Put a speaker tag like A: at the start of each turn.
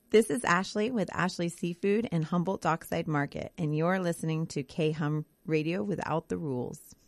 A: This is Ashley with Ashley Seafood in Humboldt Dockside Market, and you're listening to K-Hum Radio Without the Rules.